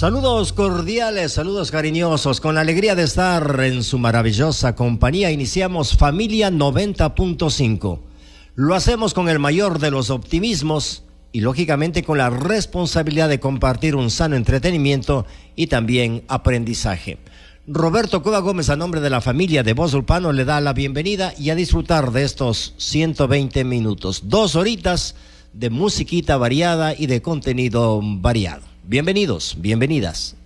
Saludos cordiales, saludos cariñosos. Con la alegría de estar en su maravillosa compañía, iniciamos Familia 90.5. Lo hacemos con el mayor de los optimismos y lógicamente con la responsabilidad de compartir un sano entretenimiento y también aprendizaje. Roberto Cueva Gómez, a nombre de la familia de Voz Urbano, le da la bienvenida y a disfrutar de estos 120 minutos, 2 horitas de musiquita variada y de contenido variado. Bienvenidos, bienvenidas.